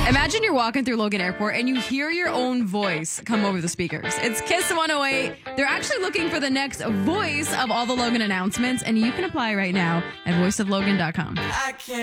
Imagine you're walking through Logan Airport and you hear your own voice come over the speakers. It's Kiss 108. They're actually looking for the next voice of all the Logan announcements, and you can apply right now at voiceoflogan.com.